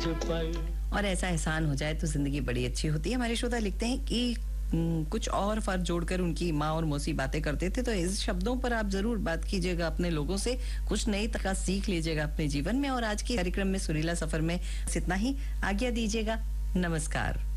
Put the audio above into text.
और ऐसा एहसान हो जाए तो जिंदगी बड़ी अच्छी होती है। हमारे श्रोता लिखते हैं कि कुछ और फर्क जोड़कर उनकी माँ और मौसी बातें करते थे, तो इस शब्दों पर आप जरूर बात कीजिएगा अपने लोगों से, कुछ नई तरह सीख लीजिएगा अपने जीवन में। और आज के कार्यक्रम में सुरीला सफर में इतना ही, आज्ञा दीजिएगा, नमस्कार।